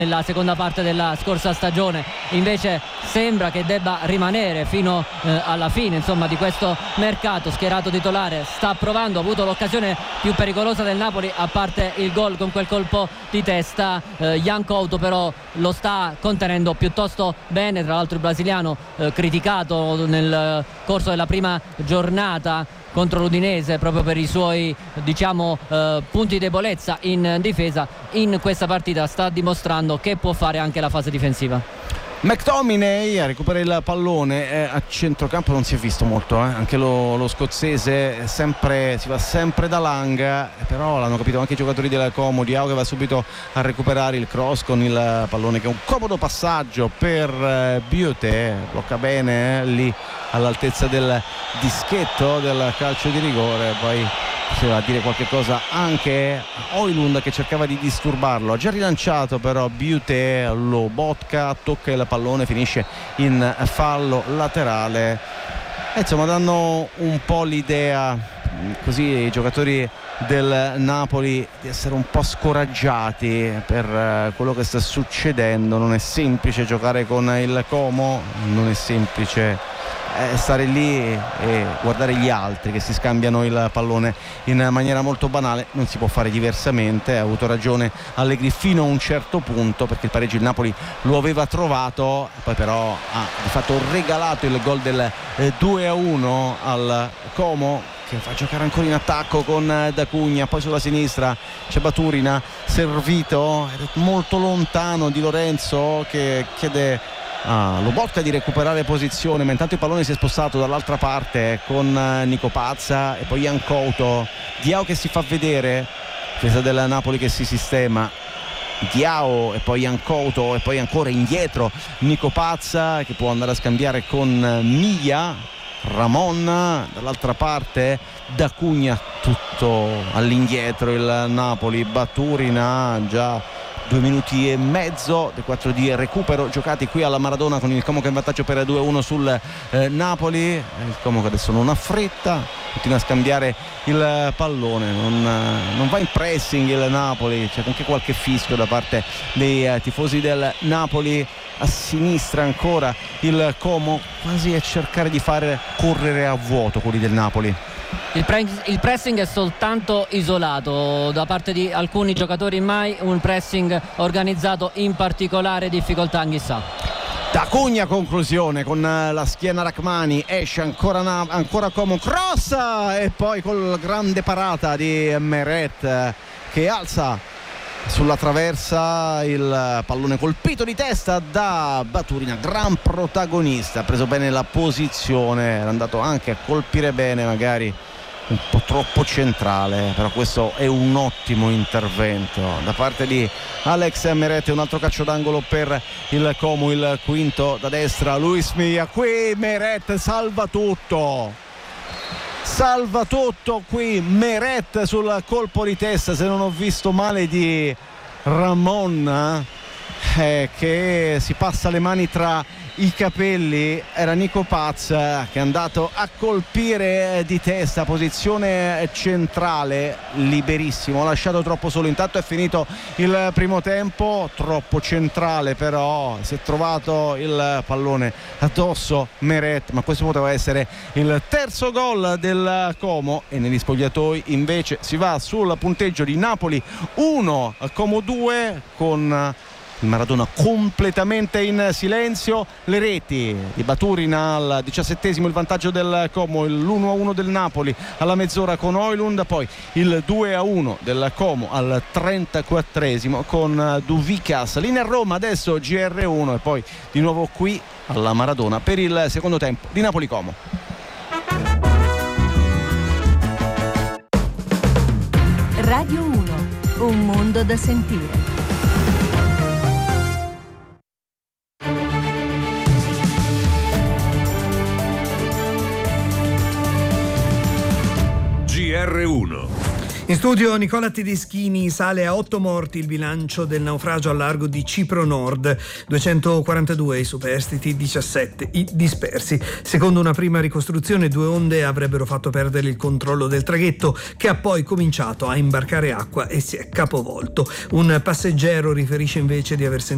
nella seconda parte della scorsa stagione, invece sembra che debba rimanere fino alla fine, insomma, di questo mercato. Schierato titolare, sta provando, ha avuto l'occasione più pericolosa del Napoli a parte il gol con quel colpo di testa. Yan Couto però lo sta contenendo piuttosto bene, tra l'altro il brasiliano criticato nel corso della prima giornata contro l'Udinese proprio per i suoi, diciamo, punti di debolezza in difesa. In questa partita sta dimostrando che può fare anche la fase difensiva. McTominay recupera il pallone, a centrocampo non si è visto molto, anche lo scozzese si va sempre da Langa, però l'hanno capito anche i giocatori del Como. Diao che va subito a recuperare il cross con il pallone, che è un comodo passaggio per Biote, blocca bene lì all'altezza del dischetto del calcio di rigore. Poi si va a dire qualche cosa anche Højlund che cercava di disturbarlo, ha già rilanciato però Biote, lo bocca, tocca il pallone, finisce in fallo laterale. Insomma, danno un po' l'idea così i giocatori del Napoli di essere un po' scoraggiati per quello che sta succedendo. Non è semplice giocare con il Como, non è semplice stare lì e guardare gli altri che si scambiano il pallone in maniera molto banale. Non si può fare diversamente, ha avuto ragione Allegri fino a un certo punto, perché il pareggio il Napoli lo aveva trovato, poi però ha di fatto regalato il gol del 2-1 al Como, che fa giocare ancora in attacco con D'Acugna. Poi sulla sinistra c'è Baturina servito, molto lontano Di Lorenzo che chiede Lobotka di recuperare posizione, ma intanto il pallone si è spostato dall'altra parte con Nico Pazza e poi Yan Couto. Diao che si fa vedere, difesa del Napoli che si sistema, Diao e poi Yan Couto e poi ancora indietro Nico Pazza che può andare a scambiare con Miglia. Ramon dall'altra parte, D'Acugna, tutto all'indietro il Napoli. Baturina, già 2 minuti e mezzo dei 4 di recupero giocati qui alla Maradona, con il Como che è in vantaggio per 2-1 sul Napoli. Il Como che adesso non ha fretta, continua a scambiare il pallone, non va in pressing il Napoli, c'è anche qualche fischio da parte dei tifosi del Napoli. A sinistra ancora il Como, quasi a cercare di fare correre a vuoto quelli del Napoli. Il pressing è soltanto isolato da parte di alcuni giocatori, mai un pressing organizzato, in particolare difficoltà Anghissà. D'Acugna, conclusione con la schiena Rachmani, esce ancora Como, cross e poi col grande parata di Meret che alza sulla traversa il pallone colpito di testa da Baturina, gran protagonista, ha preso bene la posizione, era andato anche a colpire bene, magari un po' troppo centrale, però questo è un ottimo intervento da parte di Alex Meret. Un altro calcio d'angolo per il Como, il quinto da destra, Luis Milla, qui Meret salva tutto qui Meret sul colpo di testa, se non ho visto male, di Ramon, che si passa le mani tra i capelli. Era Nico Paz che è andato a colpire di testa, posizione centrale, liberissimo, ha lasciato troppo solo. Intanto è finito il primo tempo, troppo centrale, però si è trovato il pallone addosso Meret, ma questo poteva essere il terzo gol del Como. E negli spogliatoi invece si va sul punteggio di Napoli 1 Como 2, con il Maradona completamente in silenzio. Le reti di Baturina al 17esimo, il vantaggio del Como, l'1-1 del Napoli alla mezz'ora con Højlund, poi il 2-1 del Como al 34esimo con Duvikas. Linea Roma adesso GR1 e poi di nuovo qui alla Maradona per il secondo tempo di Napoli-Como. Radio 1, un mondo da sentire. GR1. In studio Nicola Tedeschini. Sale a 8 morti il bilancio del naufragio al largo di Cipro Nord, 242 i superstiti, 17 i dispersi. Secondo una prima ricostruzione, 2 onde avrebbero fatto perdere il controllo del traghetto, che ha poi cominciato a imbarcare acqua e si è capovolto. Un passeggero riferisce invece di aver sentito